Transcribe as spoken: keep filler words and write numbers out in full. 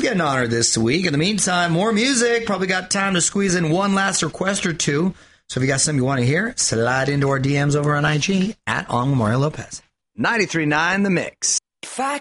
getting honored this week. In the meantime, more music. Probably got time to squeeze in one last request or two. So if you got something you want to hear, slide into our D Ms over on I G at On Mario Lopez. ninety-three point nine The Mix. Fact.